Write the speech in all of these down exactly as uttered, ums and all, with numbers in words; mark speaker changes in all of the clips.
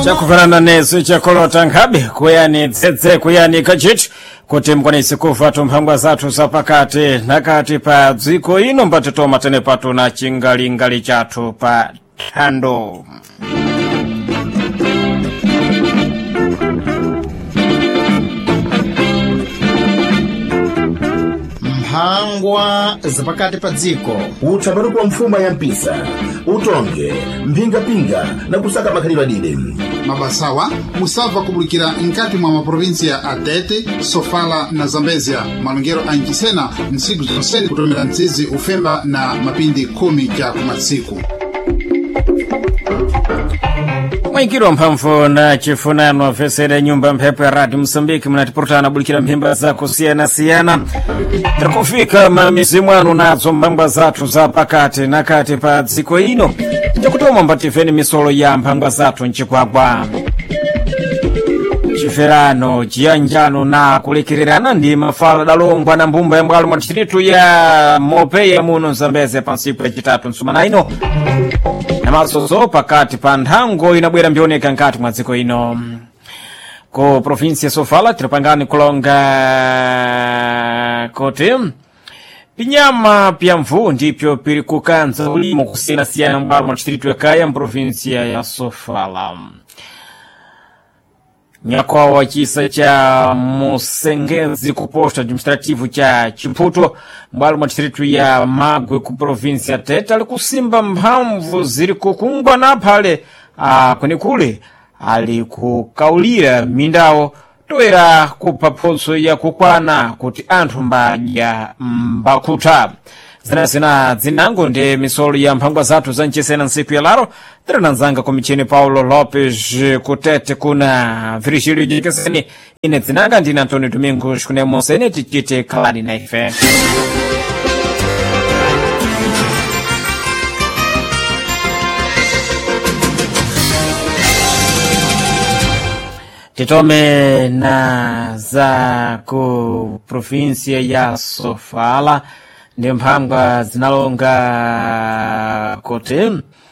Speaker 1: chakufanana nesu chakolota nkhabe kuyani tsetse kuyani kachitu kuti mkwanisi kufa tumphangwa zathu zapakati nakati pa dziko ino mbatitoma tene patu na chingalingali chathu pa thando.
Speaker 2: Mphangwa zapakati pa dziko
Speaker 3: uthabatu kwa mfuma ya mpisa utonge mpingapinga na kusaka makhalidwe
Speaker 4: mabasawa musava kubulikira nkati mwa maprovinsia ya Atete, Sofala na Zambezia malongero ankisena nsiku zonseni kutomera ntsizi ufemba na mapindi kumi kya kumatsiku.
Speaker 1: Mwikiro mphamvu na chifunano vesera nyumba mphepo ya Radio Msambiki mnatipurutana bulikira mphimba za kusiyana siyana. Takufika mamizimu anu nazo mphangwa zathu za pakati na kati pa dziko ino. Takutoma mbatifeni misolo ya mphangwa zathu nchikwagwa. Chiferano, chiyanjano na kulikirirana ndi mafala dalongwa na mbumba ya mbwalo mwachiritu ya mope ya muno Zambeze pansipu ya chitatu nsumana ino. Na masozo pakati pa nthango inabwera mbioneka nkati mwa dziko ino. Ko provinsia Sofala tirapangani kulonga kote pinyama pya mvu ndipyo pili kukanza ulimo kusina siyana mbalo mwachiritu ya kaya mprovinsia ya Sofala. Nyakwa wa chisa cha Musengezi kuposta administrativu cha Chiputo mbalo mwachiritu ya Magwe ku provinsia Tete alikusimba mphamvu ziri kukungwa na pale kwenye kule alikukaulira mindao toera kupaponso ya kukwana kuti anthu mbadya mbakuta. Zina zina zinango ndi misolo ya mphangwa zathu za nchisena nsiku ya laro. Tirananzanga kumichini Paulo Lopes kutete kuna Virgilio Jikeseni. Ine zinanga ndina Antonio Domingos kune monsene tichite kalani na ife. Titome na za ku provinsia ya Sofala ndi mphangwa zinalonga kote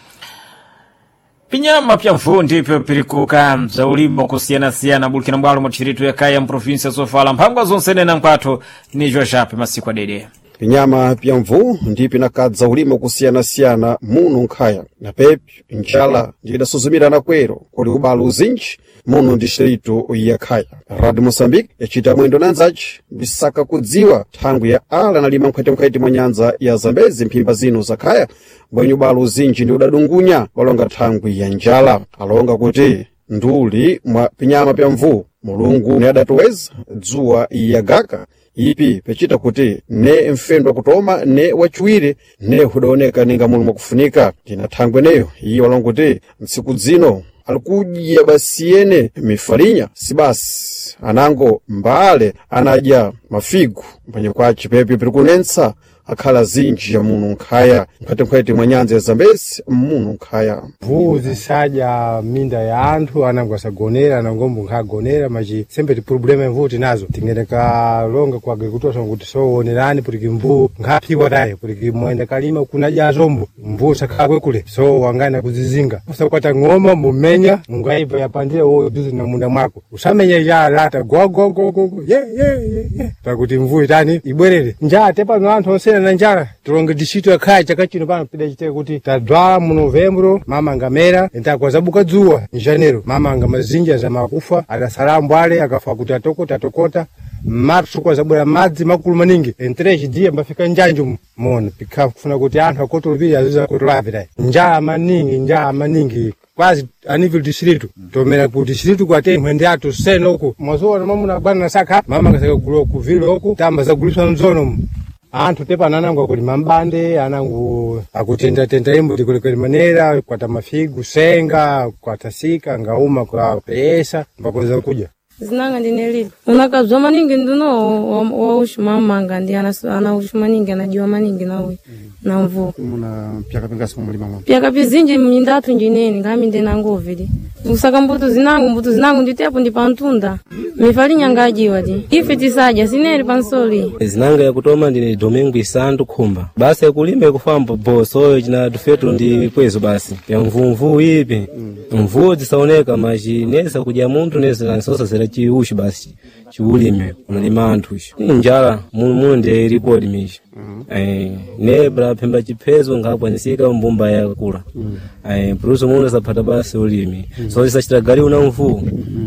Speaker 1: pinyama pya mvu ndipyo pilikuka za ulimo kusiyana siyana bulikina mbwalo mwachiritu ya kaya mprovinsia Sofala mphangwa zonsene na mkwatu ni jojape masiku adede.
Speaker 5: Pinyama pya mvu ndipi nakadza ulimo kusiyana siyana muno nkhaya na pepi njala ndida suzumira na kwero kuli kubala uzinji muno distrito ya Khaya. Radio Mozambique yachita mwendo nanzachi bisaka kudziwa thangu ya ala na lima mkwete mkwete mwa nyanza ya Zambezi mphimba zino za Khaya mbwenye ubala uzinji ndi udadungunya walonga thangu ya njala. Alonga kuti nduli mwa pinyama pya mvu mulungu ni adatoweza dzuwa ya gaka ipi pechita kuti ne mfendwa kutoma ne wachuire ne hudaoneka ninga mulu mwakufunika tina thangwe neyo iyo walonga kuti nsiku zino alikuja basiyene mifarinya sibasi anango mbale anaja mafigu mpanye kwa chipepe pirikunensa akhala zinji ya muno nkhaya mkwete mkwete mwa nyanza ya Zambezi muno nkhaya.
Speaker 6: Mvu zisaja minda ya anthu anango asagonera anangombo nkhagonera machi sembe ti problema mvu tinazo tingeneka longa kwa agricultura kuti soonerani putiki mvu nkhapiwa tayo putiki mwenda kalima kunaja azombo mvu sakakwe kule so wangana kuzizinga usakwata ng'oma mumenya mungaipa yapandira uo bizi na munda mwako usamenya ya lata go go go go ye ye ye takuti mvu itani ibwerere njaa tepa no anthu osena na njala tulonge distrito ya Khaya chakachino pano pida chiteke kuti tadwala mu Novembro mama ngamera entakwazabuka dzuwa in Janeiro mama ngamazinja za makufa adasalambu ale akafa kuti atoko tatokota Marso kwa zabura madzi makulu maningi entreji dia mbafika njanju mona pika kufuna kuti anthu akotolvira aziza kutolavira njala maningi njala maningi quase a nível distrito tomera ku distrito kwa te mwende atu senoku mwazoona mamuna bwana saka mama ngasaka kulo kuvile oku tamba za kuliswa mzono anthu tepa nanango kuli mambande anangu akutenda tenda imbo tikulekele manera kwa tamafigu senga kwa tasika ngauma kwa pesa mbakoza kuja
Speaker 7: zinanga ndinelili unakazwa maningi nduno wa ushuma manga ndi ana ushuma ningi anajua maningi nawe na mvu
Speaker 5: muna pyaka pingasi kumulima mwa
Speaker 7: pyaka pizinji mindatu njineni ngami ndena ngovili usaka mbuto zinangu mbuto zinangu nditepo ndi pantunda mifali nyangaji wadi ife tisaja sineri pansoli
Speaker 8: zinanga ya kutoma ndine Domingo Isandu Khumba basi yakulime kufamba boso jina dufetu ndi kwezo basi ya mvumvu ipi mvuo zisaoneka maji nesa kuja muntu nesa kansosa sera chiushi basi chiulime unalima anthu njala munde report mishi eh nebra pemba chipezo ngakwanisika mbumba ya kula eh bruso muno sapata basi ulimi so isachita gari una mvu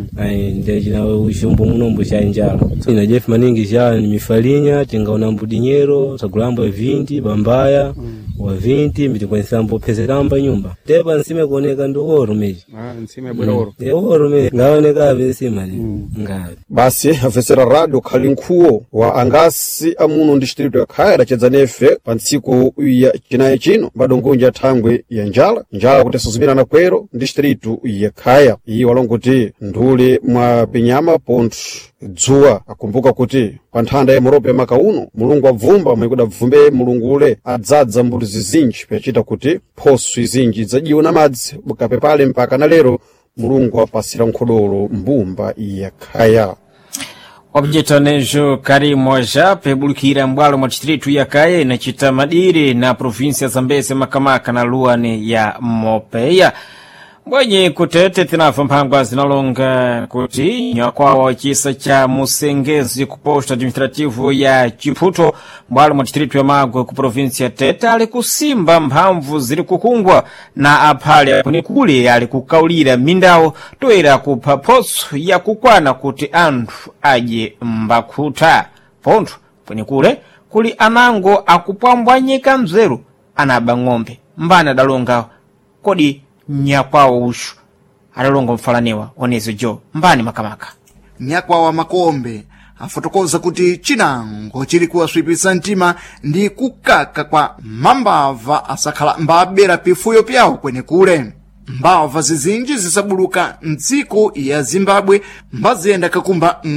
Speaker 8: eh ndeje na ushumbu munombo cha njala so ina Jeff maningi cha ni mifalinya tingaona mbudinyero sagulambo vinti bambaya wa vinti mitikwensambo pese kamba nyumba teba nsime kuoneka ndo oro meji
Speaker 5: ah nsime bwera oro
Speaker 8: e oro me ngaoneka avesima ni ngabe
Speaker 5: basi afesera radio khalinkuo wa angasi amuno district ya Khaya rachedza nefe pantsiku ya chinaye chino badongonja thangwe ya njala njala kuti suzimira na kwero district ya Khaya iyi walonguti ndule mwa pinyama pontu dzuwa akumbuka kuti panthanda ya murope makauno mulungu abvumba mwekuda bvumbe mulungu ule adzadza mbuto zizinji pachita kuti phoso izinji zajiwa na madzi bukape pale mpaka na lero mulungu apasira nkhodolo mbumba ya Khaya
Speaker 1: Objeta nejo Karimo ja pebulukira mbwalo mwa distritu ya Khaya inachita madiri na provinsia Zambezi makamaka na luane ya Mopeya Mbwenye kutete tinafa mpangwa zinalonga kuti nyakwawa chisa cha Musengezi kuposta administrativu ya Chiputo mbwalo mwa distritu ya Magwe ku provinsia Tete ali kusimba mphamvu zili kukungwa na aphale kunikuli ali kukaulira mindao toera kupha phoso ya kukwana kuti anthu aje mbakhuta pontho kunikule kuli anango akupwambwanyika mzeru anaba ng'ombe mbana dalonga kodi nyakwawo ushu adalonga mfalaniwa onezo jo mbani makamaka
Speaker 2: nyakwawa makombe afotokoza kuti chinango chili kuwaswipisa mtima ndi kukaka kwa mambava asakhala mbabera pifuyo pyawo kwenekule mbava zizinji zisabuluka mdziko ya Zimbabwe mbaziyenda kakumba